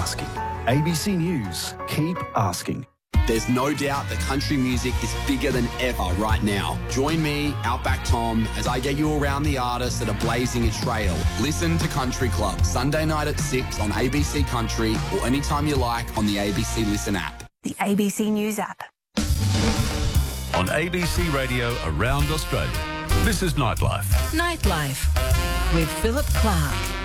asking. ABC News, keep asking. There's no doubt that country music is bigger than ever right now. Join me, Outback Tom, as I get you around the artists that are blazing a trail. Listen to Country Club, Sunday night at 6 on ABC Country or anytime you like on the ABC Listen app. The ABC News app. On ABC Radio around Australia, this is Nightlife. Nightlife with Philip Clark.